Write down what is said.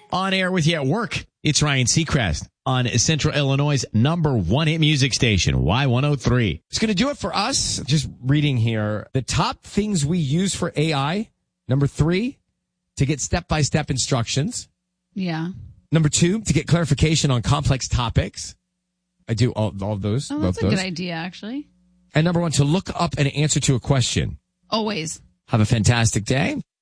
On air with you at work. It's Ryan Seacrest on Central Illinois' number one hit music station, Y103. It's going to do it for us. Just reading here. The top things we use for AI. Number 3, to get step-by-step instructions. Yeah. Number 2, to get clarification on complex topics. I do all of those. Oh, that's a good idea, actually. And number 1, to look up an answer to a question. Always. Have a fantastic day.